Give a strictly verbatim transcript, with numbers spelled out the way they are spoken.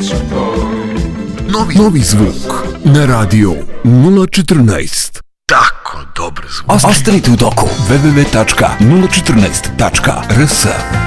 Novi, novi zvuk na radio nula četrnaest. Tako dobar zvuk. Ostanite u toku. w w w tačka nula četrnaest tačka r s